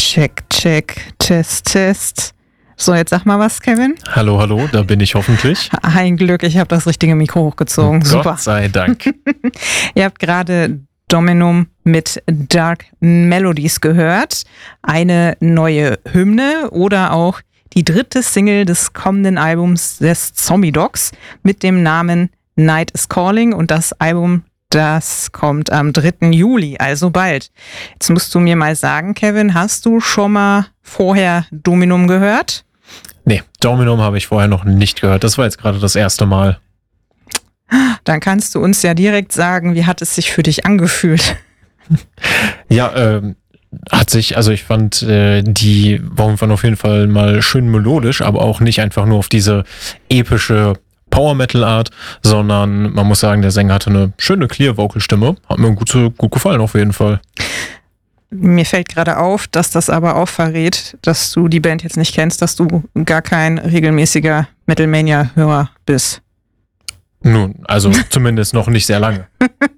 Check, check, Test, Test. So, jetzt sag mal was, Kevin. Hallo, da bin ich hoffentlich. Ein Glück, ich habe das richtige Mikro hochgezogen. Super. Gott sei Dank. Ihr habt gerade Dominum mit Dark Melodies gehört. Eine neue Hymne oder auch die dritte Single des kommenden Albums des Zombie Dogs mit dem Namen Night is Calling. Und das Album, das kommt am 3. Juli, also bald. Jetzt musst du mir mal sagen, Kevin, hast du schon mal vorher Dominum gehört? Nee, Dominum habe ich vorher noch nicht gehört. Das war jetzt gerade das erste Mal. Dann kannst du uns ja direkt sagen, wie hat es sich für dich angefühlt? Ja, ich fand, die waren auf jeden Fall mal schön melodisch, aber auch nicht einfach nur auf diese epische Power-Metal-Art, sondern man muss sagen, der Sänger hatte eine schöne Clear-Vocal-Stimme. Hat mir gut gefallen auf jeden Fall. Mir fällt gerade auf, dass das aber auch verrät, dass du die Band jetzt nicht kennst, dass du gar kein regelmäßiger Metal-Mania-Hörer bist. Nun, also zumindest noch nicht sehr lange.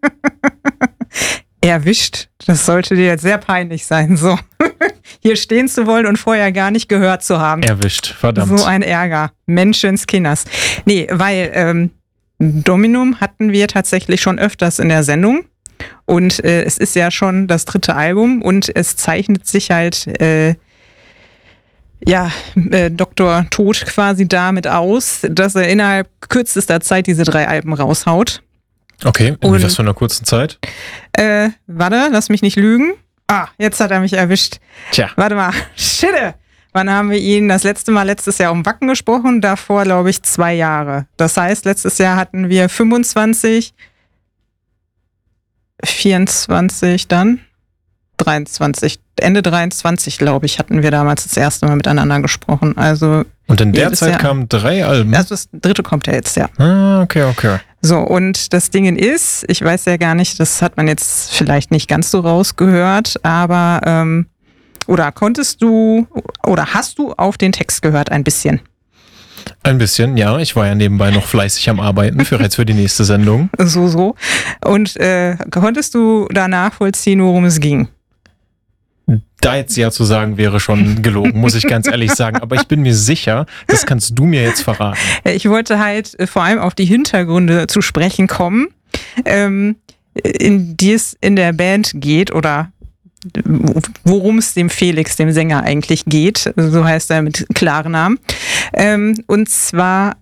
Erwischt. Das sollte dir jetzt sehr peinlich sein, so hier stehen zu wollen und vorher gar nicht gehört zu haben. Erwischt, verdammt. So ein Ärger. Menschenskinders. Nee, weil Dominum hatten wir tatsächlich schon öfters in der Sendung und es ist ja schon das 3. Album und es zeichnet sich halt Dr. Tod quasi damit aus, dass er innerhalb kürzester Zeit diese 3 Alben raushaut. Okay, in was für einer kurzen Zeit? Warte, lass mich nicht lügen. Jetzt hat er mich erwischt. Tja. Warte mal, Schitte. Wann haben wir ihn das letzte Mal letztes Jahr um Wacken gesprochen? Davor, glaube ich, 2 Jahre. Das heißt, letztes Jahr hatten wir 25, 24 dann, 23, Ende 23, glaube ich, hatten wir damals das erste Mal miteinander gesprochen. Also und in der Zeit kamen 3 Alben? Also das 3. kommt ja jetzt, ja. Okay. So, und das Ding ist, ich weiß ja gar nicht, das hat man jetzt vielleicht nicht ganz so rausgehört, aber oder hast du auf den Text gehört ein bisschen? Ein bisschen, ja. Ich war ja nebenbei noch fleißig am Arbeiten für die nächste Sendung. So. Und konntest du da nachvollziehen, worum es ging? Da jetzt ja zu sagen, wäre schon gelogen, muss ich ganz ehrlich sagen. Aber ich bin mir sicher, das kannst du mir jetzt verraten. Ich wollte halt vor allem auf die Hintergründe zu sprechen kommen, in die es in der Band geht oder worum es dem Felix, dem Sänger, eigentlich geht. So heißt er mit klaren Namen. Und zwar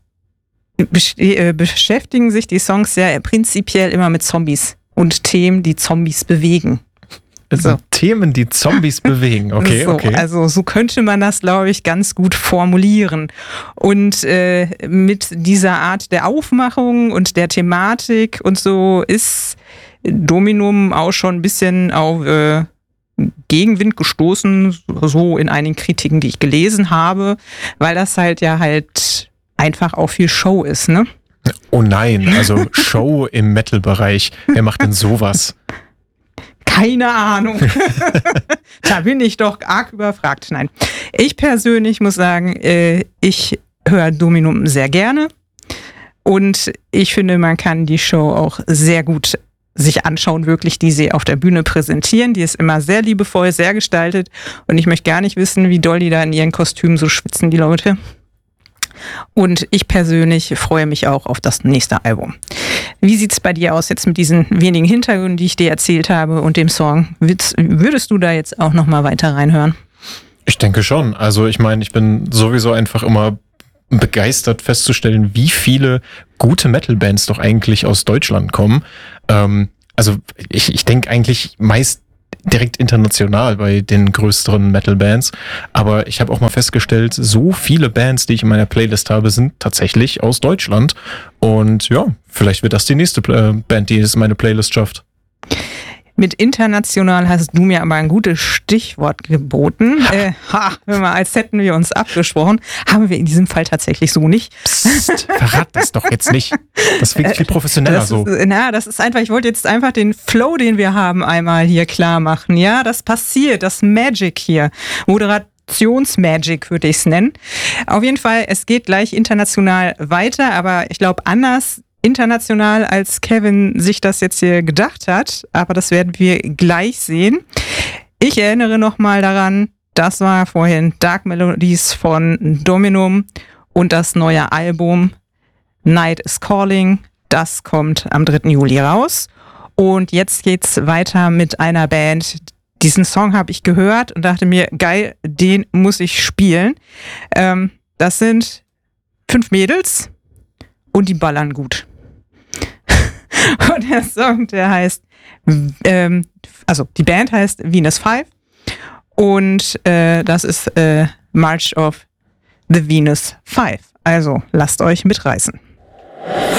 beschäftigen sich die Songs ja prinzipiell immer mit Zombies und Themen, die Zombies bewegen. So. Themen, die Zombies bewegen, okay. Also so könnte man das, glaube ich, ganz gut formulieren. Und mit dieser Art der Aufmachung und der Thematik und so ist Dominum auch schon ein bisschen auf Gegenwind gestoßen, so in einigen Kritiken, die ich gelesen habe, weil das halt einfach auch viel Show ist, ne? Oh nein, also Show im Metal-Bereich, wer macht denn sowas? Keine Ahnung. Da bin ich doch arg überfragt. Nein, ich persönlich muss sagen, ich höre Dominum sehr gerne und ich finde, man kann die Show auch sehr gut sich anschauen, wirklich, die sie auf der Bühne präsentieren. Die ist immer sehr liebevoll, sehr gestaltet und ich möchte gar nicht wissen, wie doll die da in ihren Kostümen so schwitzen, die Leute. Und ich persönlich freue mich auch auf das nächste Album. Wie sieht's bei dir aus jetzt mit diesen wenigen Hintergründen, die ich dir erzählt habe und dem Song? Würdest du da jetzt auch nochmal weiter reinhören? Ich denke schon. Also ich meine, ich bin sowieso einfach immer begeistert festzustellen, wie viele gute Metal-Bands doch eigentlich aus Deutschland kommen. Also ich denke eigentlich meist direkt international bei den größeren Metal-Bands. Aber ich habe auch mal festgestellt, so viele Bands, die ich in meiner Playlist habe, sind tatsächlich aus Deutschland. Und ja, vielleicht wird das die nächste Band, die es in meine Playlist schafft. Mit international hast du mir aber ein gutes Stichwort geboten. Hör mal, als hätten wir uns abgesprochen. Haben wir in diesem Fall tatsächlich so nicht. Psst, verrat das doch jetzt nicht. Das klingt viel professioneller so. Das ist einfach, ich wollte jetzt einfach den Flow, den wir haben, einmal hier klar machen. Ja, das passiert, das Magic hier. Moderationsmagic würde ich es nennen. Auf jeden Fall, es geht gleich international weiter, aber ich glaube anders international, als Kevin sich das jetzt hier gedacht hat, aber das werden wir gleich sehen. Ich erinnere nochmal daran, das war vorhin Dark Melodies von Dominum und das neue Album Night is Calling. Das kommt am 3. Juli raus. Und jetzt geht's weiter mit einer Band. Diesen Song habe ich gehört und dachte mir, geil, den muss ich spielen. Das sind 5 Mädels und die ballern gut. Und der Song, der heißt, also die Band heißt Venus 5 und das ist March of the Venus 5. Also lasst euch mitreißen.